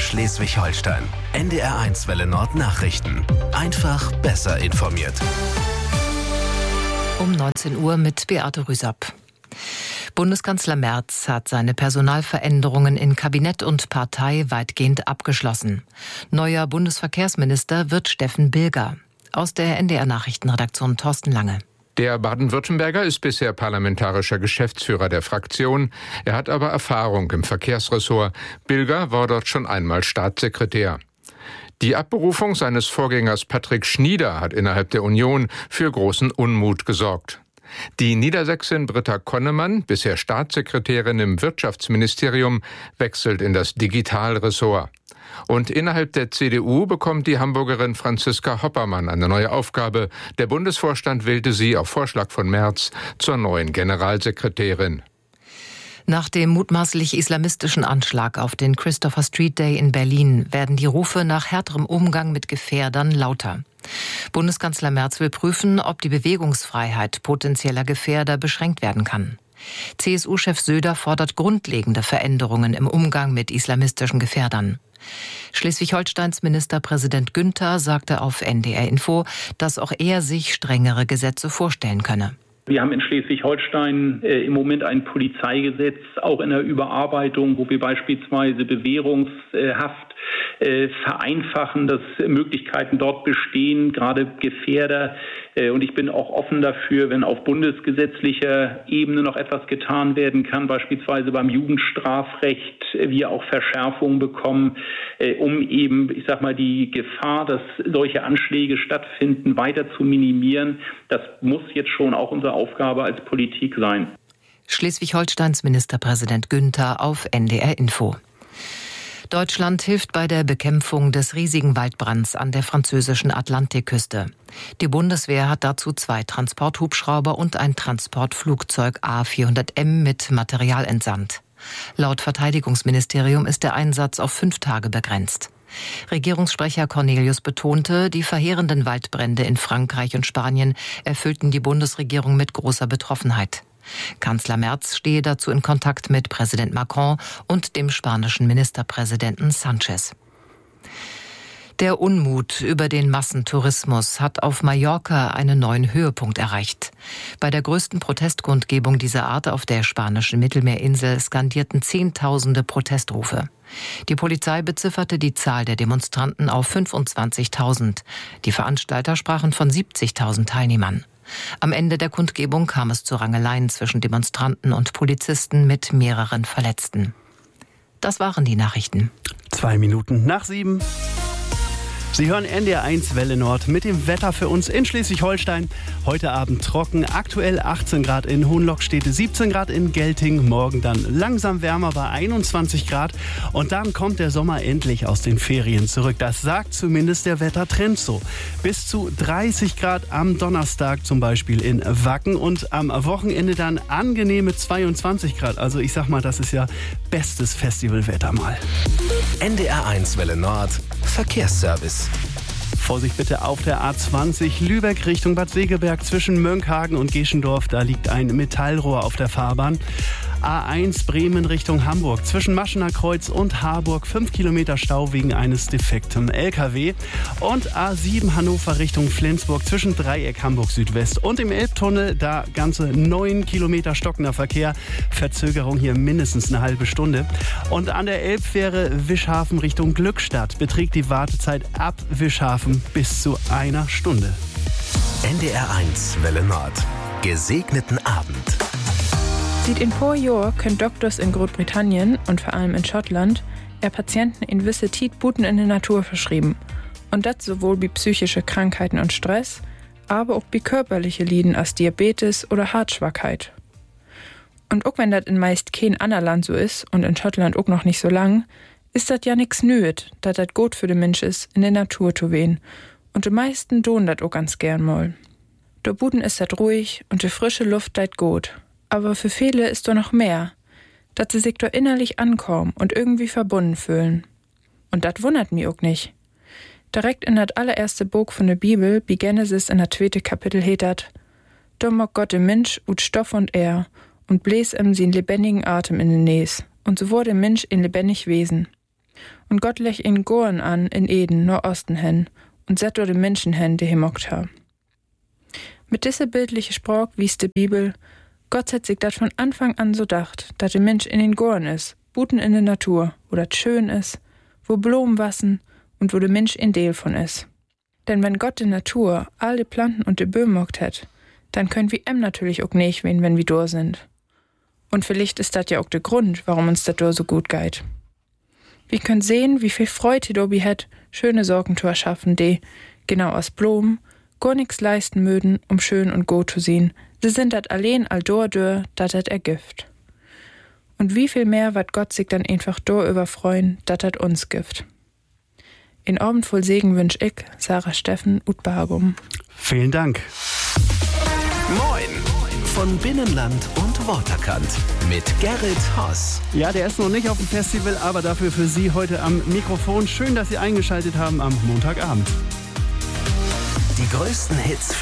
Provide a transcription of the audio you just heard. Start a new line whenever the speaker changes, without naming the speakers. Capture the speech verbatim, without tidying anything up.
Schleswig-Holstein. N D R eins Welle Nord Nachrichten. Einfach besser informiert.
Um neunzehn Uhr mit Beate Rüsapp. Bundeskanzler Merz hat seine Personalveränderungen in Kabinett und Partei weitgehend abgeschlossen. Neuer Bundesverkehrsminister wird Steffen Bilger. Aus der N D R-Nachrichtenredaktion Thorsten Lange.
Der Baden-Württemberger ist bisher parlamentarischer Geschäftsführer der Fraktion. Er hat aber Erfahrung im Verkehrsressort. Bilger war dort schon einmal Staatssekretär. Die Abberufung seines Vorgängers Patrick Schnieder hat innerhalb der Union für großen Unmut gesorgt. Die Niedersächsin Britta Konnemann, bisher Staatssekretärin im Wirtschaftsministerium, wechselt in das Digitalressort. Und innerhalb der C D U bekommt die Hamburgerin Franziska Hoppermann eine neue Aufgabe. Der Bundesvorstand wählte sie auf Vorschlag von Merz zur neuen Generalsekretärin.
Nach dem mutmaßlich islamistischen Anschlag auf den Christopher Street Day in Berlin werden die Rufe nach härterem Umgang mit Gefährdern lauter. Bundeskanzler Merz will prüfen, ob die Bewegungsfreiheit potenzieller Gefährder beschränkt werden kann. C S U-Chef Söder fordert grundlegende Veränderungen im Umgang mit islamistischen Gefährdern. Schleswig-Holsteins Ministerpräsident Günther sagte auf N D R Info, dass auch er sich strengere Gesetze vorstellen könne.
Wir haben in Schleswig-Holstein äh, im Moment ein Polizeigesetz, auch in der Überarbeitung, wo wir beispielsweise Bewährungshaft äh, vereinfachen, dass Möglichkeiten dort bestehen, gerade Gefährder. Äh, und ich bin auch offen dafür, wenn auf bundesgesetzlicher Ebene noch etwas getan werden kann, beispielsweise beim Jugendstrafrecht, äh, wir auch Verschärfungen bekommen, äh, um eben, ich sag mal, die Gefahr, dass solche Anschläge stattfinden, weiter zu minimieren. Das muss jetzt schon auch unser Aufgabe als Politik sein.
Schleswig-Holsteins Ministerpräsident Günther auf N D R Info. Deutschland hilft bei der Bekämpfung des riesigen Waldbrands an der französischen Atlantikküste. Die Bundeswehr hat dazu zwei Transporthubschrauber und ein Transportflugzeug A vierhundert M mit Material entsandt. Laut Verteidigungsministerium ist der Einsatz auf fünf Tage begrenzt. Regierungssprecher Cornelius betonte, die verheerenden Waldbrände in Frankreich und Spanien erfüllten die Bundesregierung mit großer Betroffenheit. Kanzler Merz stehe dazu in Kontakt mit Präsident Macron und dem spanischen Ministerpräsidenten Sanchez. Der Unmut über den Massentourismus hat auf Mallorca einen neuen Höhepunkt erreicht. Bei der größten Protestkundgebung dieser Art auf der spanischen Mittelmeerinsel skandierten Zehntausende Protestrufe. Die Polizei bezifferte die Zahl der Demonstranten auf fünfundzwanzigtausend. Die Veranstalter sprachen von siebzigtausend Teilnehmern. Am Ende der Kundgebung kam es zu Rangeleien zwischen Demonstranten und Polizisten mit mehreren Verletzten. Das waren die Nachrichten.
Zwei Minuten nach sieben. Sie hören N D R eins Welle Nord mit dem Wetter für uns in Schleswig-Holstein. Heute Abend trocken, aktuell achtzehn Grad in Hohenlockstede, siebzehn Grad in Gelting, morgen dann langsam wärmer bei einundzwanzig Grad. Und dann kommt der Sommer endlich aus den Ferien zurück. Das sagt zumindest der Wettertrend so. Bis zu dreißig Grad am Donnerstag zum Beispiel in Wacken und am Wochenende dann angenehme zweiundzwanzig Grad. Also ich sag mal, das ist ja bestes Festivalwetter mal.
N D R eins Welle Nord Verkehrsservice.
Vorsicht bitte auf der A zwanzig Lübeck Richtung Bad Segeberg zwischen Mönckehagen und Geschendorf. Da liegt ein Metallrohr auf der Fahrbahn. A eins Bremen Richtung Hamburg zwischen Maschener Kreuz und Harburg. fünf Kilometer Stau wegen eines defekten L K W. Und A sieben Hannover Richtung Flensburg zwischen Dreieck Hamburg Südwest und im Elbtunnel. Da ganze neun Kilometer stockender Verkehr. Verzögerung hier mindestens eine halbe Stunde. Und an der Elbfähre Wischhafen Richtung Glückstadt beträgt die Wartezeit ab Wischhafen bis zu einer Stunde.
N D R eins Welle Nord. Gesegneten Abend.
Seit ein paar Jahren können Doktors in Großbritannien und vor allem in Schottland eher Patienten in gewisse Tidbuten in der Natur verschrieben. Und das sowohl bei psychischen Krankheiten und Stress, aber auch bei körperlichen Leiden als Diabetes oder Herzschwachheit. Und auch wenn das in meist kein anderer Land so ist und in Schottland auch noch nicht so lang, ist das ja nix nüet, dass das gut für den Mensch ist, in der Natur zu wehen. Und die meisten tun das auch ganz gern mal. Der Buden ist das ruhig und die frische Luft das gut. Aber für viele ist doch noch mehr, dass sie sich doch innerlich ankommen und irgendwie verbunden fühlen. Und das wundert mich auch nicht. Direkt in das allererste Buch von der Bibel, bei Genesis in der zweite Kapitel, hetet: Da mag Gott den Mensch ut Stoff und Air und bläs ihm den lebendigen Atem in den Näs. Und so wurde der Mensch ein lebendig Wesen. Und Gott lech ihn Goren an in Eden, Nordosten hen, und set dort den Menschen hen, die hemockt ha. Mit dieser bildliche Sprach wies die Bibel, Gott hat sich dat von Anfang an so dacht, dat der Mensch in den Goren is, Buten in der Natur, wo dat schön is, wo Blumen wassen und wo der Mensch in Deel von is. Denn wenn Gott die Natur, all die Planten und die Böhmen mockt hat, dann können wir em natürlich auch nicht wen, wenn wir dor sind. Und vielleicht ist dat ja auch der Grund, warum uns dat dor so gut geht. Wir können sehen, wie viel Freude Dobi hat, schöne Sorgen zu erschaffen, die, genau aus Blumen, gar nix leisten möden, um schön und gut zu sehen. Sie sind dat allein all dor dör, dat dat ergift. Und wie viel mehr wird Gott sich dann einfach dor überfreuen, dat dat uns gift. In Abend voll Segen wünsch ich, Sarah Steffen, Utbahagum.
Vielen Dank.
Moin von Binnenland und Waterkant mit Gerrit Haas.
Ja, der ist noch nicht auf dem Festival, aber dafür für Sie heute am Mikrofon. Schön, dass Sie eingeschaltet haben am Montagabend.
Die größten Hits